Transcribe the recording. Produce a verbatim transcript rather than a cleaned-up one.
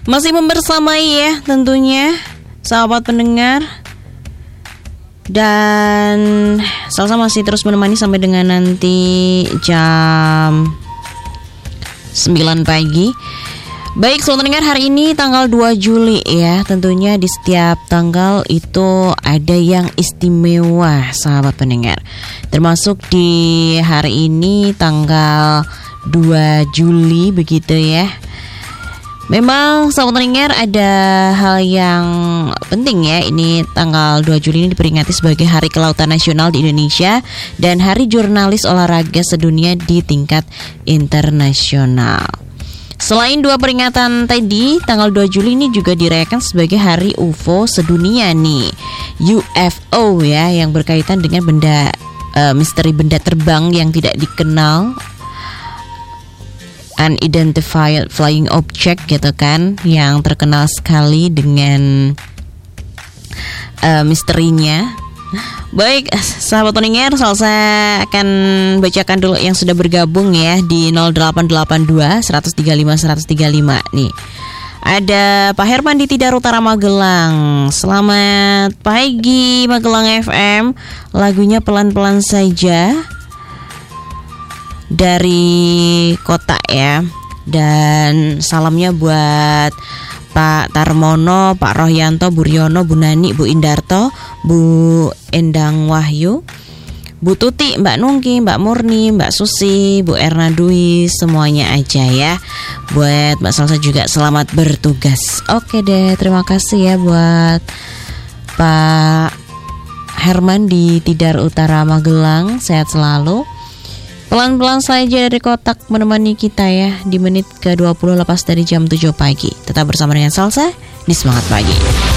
Masih membersamai ya tentunya sahabat pendengar. Dan Salsa masih terus menemani sampai dengan nanti jam sembilan pagi. Baik, selamat mendengar, hari ini tanggal dua Juli ya. Tentunya di setiap tanggal itu ada yang istimewa sahabat pendengar. Termasuk di hari ini tanggal dua Juli begitu ya. Memang sahabat pendengar ada hal yang penting ya. Ini tanggal dua Juli ini diperingati sebagai Hari Kelautan Nasional di Indonesia dan Hari Jurnalis Olahraga Sedunia di tingkat internasional. Selain dua peringatan tadi, tanggal dua Juli ini juga dirayakan sebagai Hari U F O Sedunia nih. U F O ya, yang berkaitan dengan benda uh, misteri benda terbang yang tidak dikenal, unidentified flying object gitu kan, yang terkenal sekali dengan uh, misterinya. Baik, sahabat pendengar, Salsa akan bacakan dulu yang sudah bergabung ya di nol delapan delapan dua, satu tiga lima, satu tiga lima nih. Ada Pak Herman di Tidar Utara Magelang. Selamat pagi Magelang F M. Lagunya pelan-pelan saja dari kota ya. Dan salamnya buat Pak Tarmono, Pak Rohyanto, Bu Riono, Bu Nani, Bu Indarto, Bu Endang Wahyu, Bu Tuti, Mbak Nungki, Mbak Murni, Mbak Susi, Bu Erna Dwi, semuanya aja ya. Buat Mbak Salsa juga selamat bertugas. Oke deh, terima kasih ya buat Pak Herman di Tidar Utara Magelang. Sehat selalu. Pelan-pelan saja dari kotak menemani kita ya di menit ke dua puluh lepas dari jam tujuh pagi. Tetap bersama dengan Salsa di Semangat Pagi.